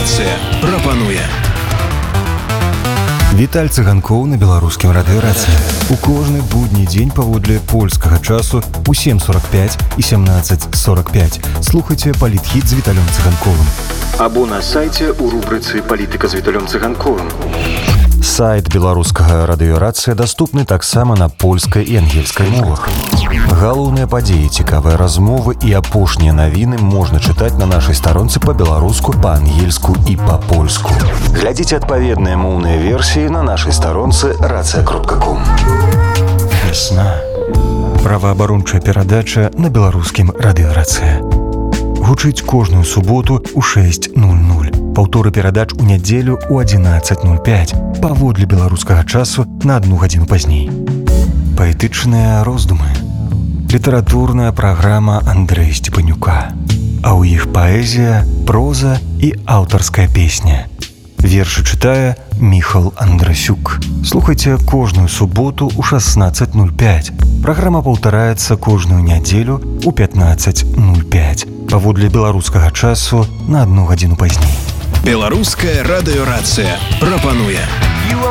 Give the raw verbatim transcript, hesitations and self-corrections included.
радыёрацыя прапануе. Віталь Цыганкоў на беларускім радыёрацыі. У кожны будні дзень паводле польскага часу у сем сорок пять і семнадцать сорок пять слухайце палітхіт з Віталем Цыганковым. Або на сайце у рубрыцы «Палітыка з Віталем Цыганковым». Сайт беларускага радыёрацыя даступны таксама на польскай і ангельскай мовах. Галоўныя падзеі, цікавыя размовы і апошнія навіны можна чытаць на нашай старонцы па-беларуску, па-ангельску і па-польску. Глядзіце адпаведныя моўныя версіі на нашай старонцы рацыя кропка ком. Вясна. Праваабарончая перадача на беларускім радыёрацыі. Гучыць кожную суботу ў шэсць нуль нуль. Паўторы перадач у нядзелю ў адзінаццаць нуль пять паводле беларускага часу на адну гадзіну пазней. Паэтычныя роздумы. Літаратурная праграма Андрэя Сцепанюка. А ў іх паэзія, проза і аўтарская песня. Вершы чытае Міхал Андрасюк. Слухайце кожную суботу ў шаснаццаць нуль пять. Праграма паўтараецца кожную нядзелю ў пятнаццаць нуль пять. Паводле беларускага часу на адну гадзіну пазней. Беларуская радыёрацыя прапануе.